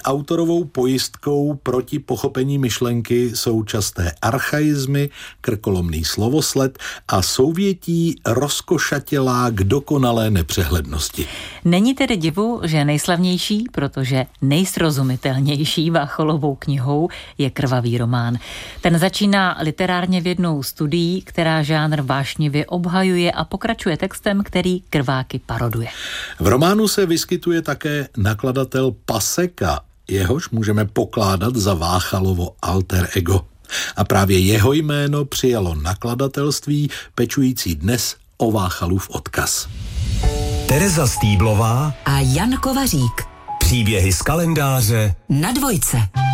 autorovou pojistkou proti pochopení myšlenky jsou časté archaizmy, krkolomný slovosled a souvětí rozkošatělá k dokonalé nepřehlednosti. Není tedy divu, že nejslavnější, protože nejsrozumitelnější Vácholovou knihou je Krvavý román. Ten začíná literárně vědnou studií, která žánr vášnivě obhajuje a pokračuje textem, který krváky paroduje. V románu se vyskytuje také nakladatel Paseka, jehož můžeme pokládat za Váchalovo alter ego. A právě jeho jméno přijalo nakladatelství pečující dnes o Váchalův odkaz. Tereza Stýblová a Jan Kovařík. Příběhy z kalendáře na Dvojce.